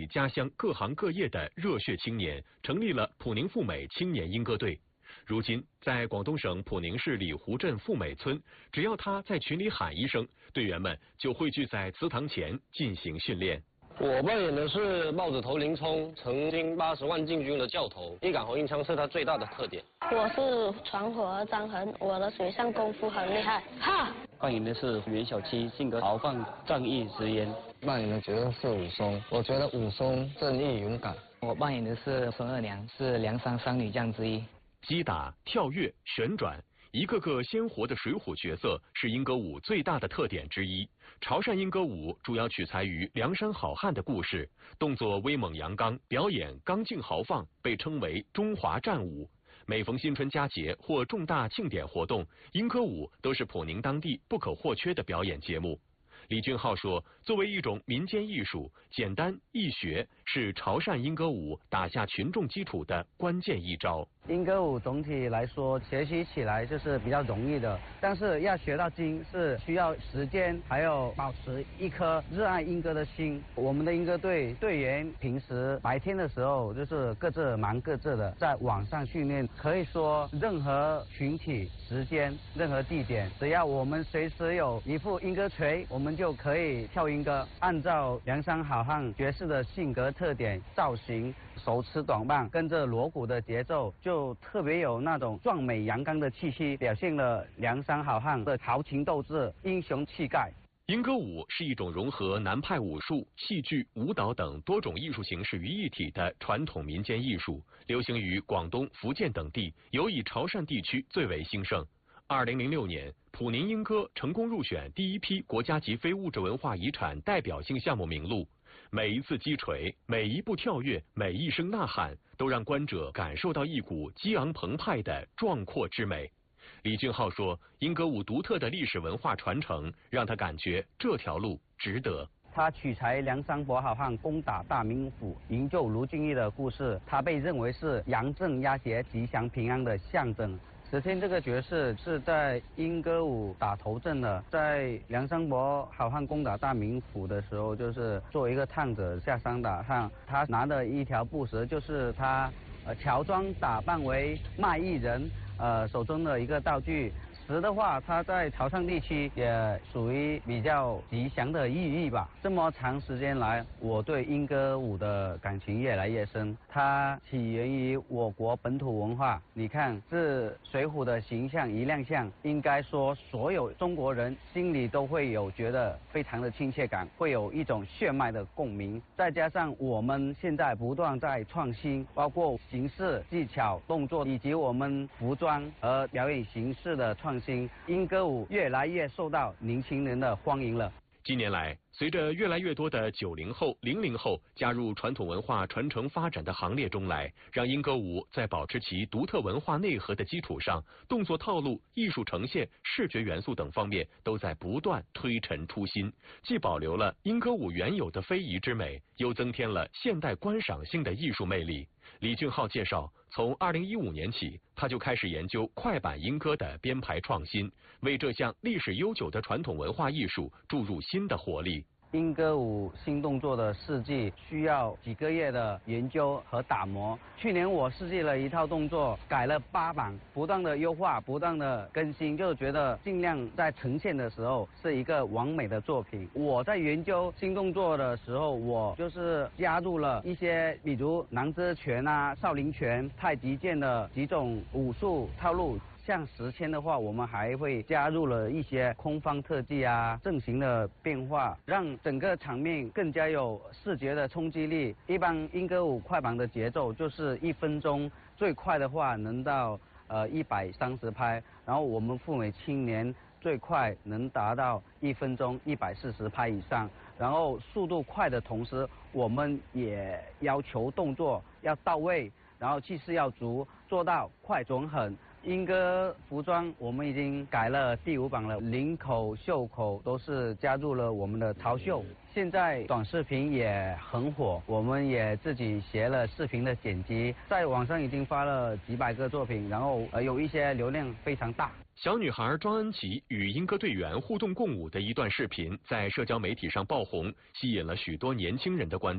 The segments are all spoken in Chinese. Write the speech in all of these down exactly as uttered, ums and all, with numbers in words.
家乡各行各业的热血青年，成立了普宁赴美青年英歌队。如今，在广东省普宁市里湖镇富美村，只要他在群里喊一声，队员们就汇聚在祠堂前进行训练。 我扮演的是帽子头林冲，曾经八十万禁军的教头，一杆红缨枪是他最大的特点。 我是传火儿张衡，我的水上功夫很厉害，哈！ 扮演的是袁小七，性格豪放、仗义执言。 扮演的角色是武松，我觉得武松正义勇敢。 我扮演的是孙二娘，是梁山三女将之一。 击打、跳跃、旋转，一个个鲜活的水浒角色是英歌舞最大的特点之一。潮汕英歌舞主要取材于梁山好汉的故事，动作威猛阳刚，表演刚劲豪放，被称为中华战舞。每逢新春佳节或重大庆典活动，英歌舞都是普宁当地不可或缺的表演节目。李俊浩说，作为一种民间艺术，简单易学是潮汕英歌舞打下群众基础的关键一招。 英歌舞总体来说学习起来就是比较容易的，但是要学到精是需要时间，还有保持一颗热爱英歌的心。我们的英歌队队员平时白天的时候就是各自忙各自的，在网上训练，可以说任何群体、时间、任何地点，只要我们随时有一副英歌锤，我们就可以跳英歌。按照梁山好汉角色的性格特点、造型、手持短棒，跟着锣鼓的节奏，就特别有那种壮美阳刚的气息，表现了梁山好汉的豪情斗志、英雄气概。 英歌舞是一种融合南派武术、戏剧、舞蹈等多种艺术形式于一体的传统民间艺术，流行于广东、福建等地，尤以潮汕地区最为兴盛。二零零六年，普宁英歌成功入选第一批国家级非物质文化遗产代表性项目名录。每一次击锤，每一步跳跃，每一声呐喊，都让观者感受到一股激昂澎湃的壮阔之美。李俊浩说，英歌舞独特的历史文化传承，让他感觉这条路值得。 他取材梁山伯好汉攻打大名府、营救卢俊义的故事，他被认为是杨震压邪、吉祥平安的象征。石天这个角色是在英歌舞打头阵的，在梁山伯好汉攻打大名府的时候，就是作为一个探子下山打探，他拿的一条布蛇，就是他呃乔装打扮为卖艺人呃手中的一个道具。石的话，它在潮汕地区也属于比较吉祥的寓意吧。这么长时间来，我对英歌舞的感情越来越深。它起源于我国本土文化。你看，自水浒的形象一亮相，应该说所有中国人心里都会有觉得非常的亲切感，会有一种血脉的共鸣。再加上我们现在不断在创新，包括形式、技巧、动作，以及我们服装和表演形式的创新，英歌舞越来越受到年轻人的欢迎了。 近年来，随着越来越多的九零后、零零后加入传统文化传承发展的行列中来，让英歌舞在保持其独特文化内核的基础上，动作套路、艺术呈现、视觉元素等方面都在不断推陈出新，既保留了英歌舞原有的非遗之美，又增添了现代观赏性的艺术魅力。李俊浩介绍，从二零一五年起，他就开始研究快板英歌的编排创新，为这项历史悠久的传统文化艺术注入新的活力。 英歌舞新动作的设计需要几个月的研究和打磨。去年我设计了一套动作，改了八版，不断的优化，不断的更新，就觉得尽量在呈现的时候是一个完美的作品。我在研究新动作的时候，我就是加入了一些，比如南遮拳啊、少林拳、太极剑的几种武术套路。像时迁的话，我们还会加入了一些空方特技啊、阵型的变化，让整个场面更加有视觉的冲击力。一般英歌舞快板的节奏就是一分钟，最快的话能到呃一百三十拍，然后我们赴美青年最快能达到一分钟一百四十拍以上。然后速度快的同时，我们也要求动作要到位，然后气势要足，做到快准狠。英歌服装我们已经改了第五版了，领口、袖口都是加入了我们的潮绣。现在短视频也很火，我们也自己学了视频的剪辑，在网上已经发了几百个作品，然后呃有一些流量非常大。 小女孩庄恩琪与英歌队员互动共舞的一段视频在社交媒体上爆红，吸引了许多年轻人的关注。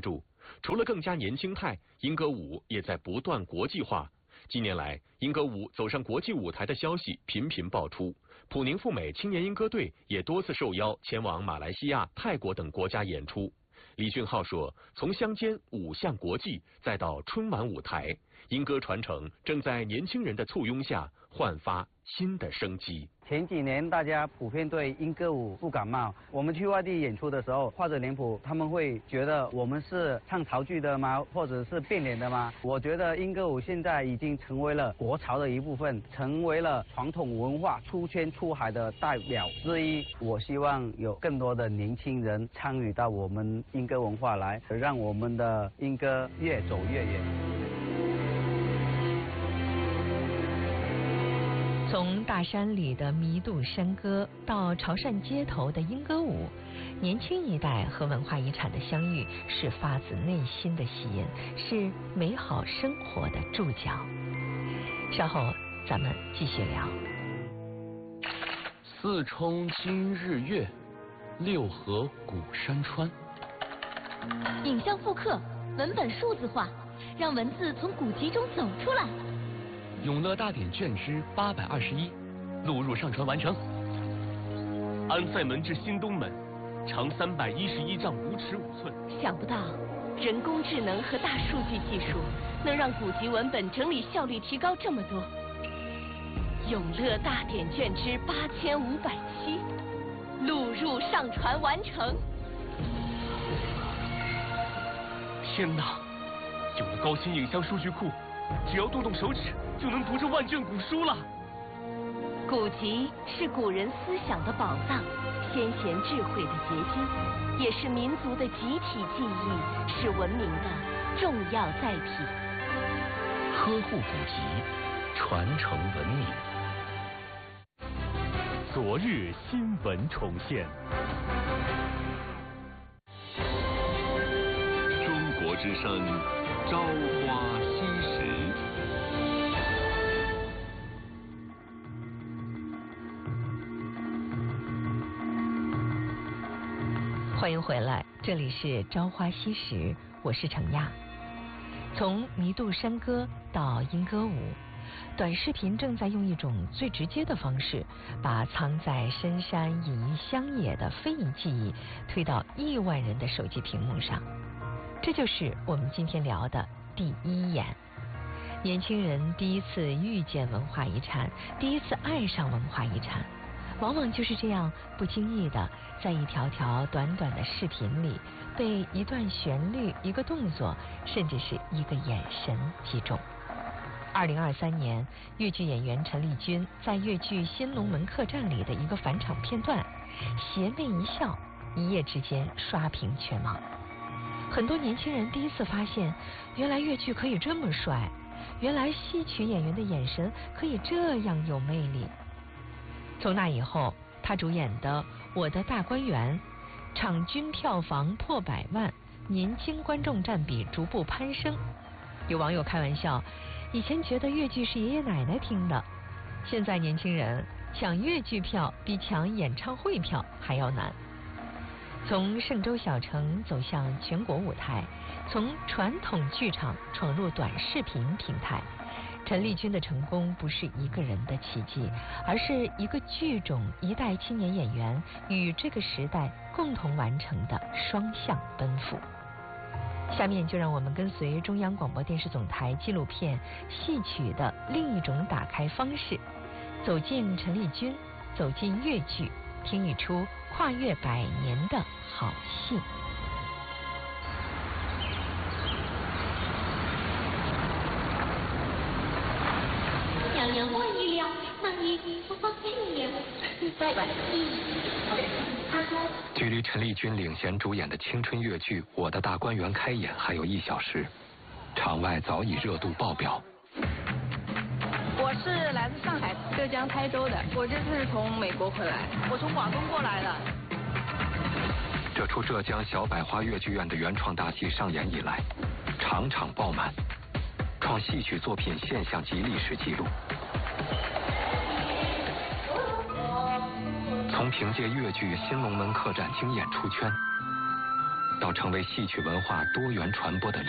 除了更加年轻态，英歌舞也在不断国际化。近年来，英歌舞走上国际舞台的消息频频爆出，普宁赴美青年英歌队也多次受邀前往马来西亚、泰国等国家演出。李俊浩说，从乡间舞向国际，再到春晚舞台，英歌传承正在年轻人的簇拥下焕发新的生机。 前几年大家普遍对英歌舞不感冒，我们去外地演出的时候，画着脸谱，他们会觉得我们是唱潮剧的吗？或者是变脸的吗？我觉得英歌舞现在已经成为了国潮的一部分，成为了传统文化出圈出海的代表之一。我希望有更多的年轻人参与到我们英歌文化来，让我们的英歌越走越远。 从大山里的弥渡山歌到潮汕街头的英歌舞，年轻一代和文化遗产的相遇是发自内心的吸引，是美好生活的注脚。稍后咱们继续聊。 四冲今日月，六合古山川。 影像复刻，文本数字化，让文字从古籍中走出来。 永乐大典卷之八百二十一，录入上传完成。安塞门至新东门，长三百一十一丈五尺五寸。 想不到，人工智能和大数据技术能让古籍文本整理效率提高这么多。永乐大典卷之八千五百七，录入上传完成。 天哪，有了高新影像数据库，只要动动手指就能读这万卷古书了。 古籍是古人思想的宝藏，先贤智慧的结晶，也是民族的集体记忆，是文明的重要载体。 呵护古籍，传承文明。昨日新闻重现。 中国之声，朝花夕拾。 欢迎回来，这里是朝花夕拾，我是程亚。从弥渡山歌到英歌舞，短视频正在用一种最直接的方式，把藏在深山隐于乡野的非遗技艺推到亿万人的手机屏幕上。这就是我们今天聊的第一眼。年轻人第一次遇见文化遗产，第一次爱上文化遗产，往往就是这样不经意的，在一条条短短的视频里，被一段旋律、一个动作，甚至是一个眼神击中。二零二三年，粤剧演员陈丽君在粤剧《新龙门客栈》里的一个返场片段，邪魅一笑，一夜之间刷屏全网。很多年轻人第一次发现，原来粤剧可以这么帅，原来戏曲演员的眼神可以这样有魅力。从那以后，他主演的《我的大观园》场均票房破百万，年轻观众占比逐步攀升。有网友开玩笑，以前觉得粤剧是爷爷奶奶听的，现在年轻人抢粤剧票比抢演唱会票还要难。从嵊州小城走向全国舞台，从传统剧场闯入短视频平台，陈丽君的成功不是一个人的奇迹，而是一个剧种、一代青年演员与这个时代共同完成的双向奔赴。下面就让我们跟随中央广播电视总台纪录片《戏曲的另一种打开方式》，走进陈丽君，走进粤剧，听一出跨越百年的好戏。 娘娘万意了，那你不放心了。拜拜。 距离陈丽君领衔主演的青春粤剧《我的大观园》开演还有一小时，场外早已热度爆表。 我是来自上海、浙江台州的，我这次从美国回来，我从广东过来的。 这出浙江小百花粤剧院的原创大戏上演以来，场场爆满，创戏曲作品现象级历史纪录。从凭借粤剧《新龙门客栈》惊艳出圈， 要成为戏曲文化多元传播的力